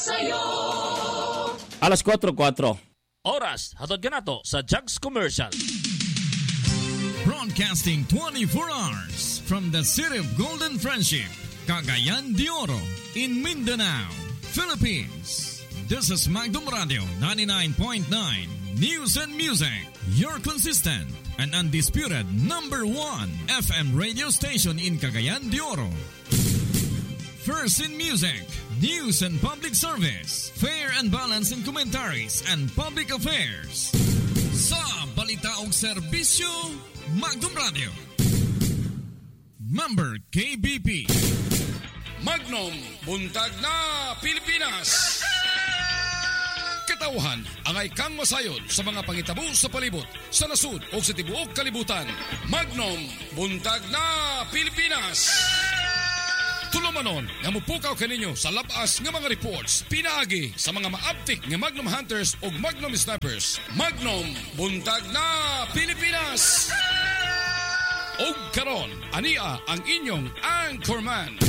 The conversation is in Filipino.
Sayo. Alas 4:04. Oras, hatod ka na to sa Jugs Commercial. Broadcasting 24 hours from the city of Golden Friendship, Cagayan de Oro, in Mindanao, Philippines. This is Magdum Radio 99.9 News and Music, your consistent and undisputed number 1 FM radio station in Cagayan de Oro. First in music, news and public service, fair and balanced in commentaries and public affairs. Sa balita og serbisyo, Magdum Radio. Member KBP. Magnum, buntag na Pilipinas. Katauhan, angay kang masayod sa mga pangitabo sa palibot, sa nasud o sa tibuok kalibutan. Magnum, buntag na Pilipinas. Tulumanon nga mupukaw kaninyo sa labas nga mga reports pinaagi sa mga maaptik nga Magnum Hunters o Magnum Snipers. Magnum, buntag na Pilipinas. Og karon, ania ang inyong anchorman.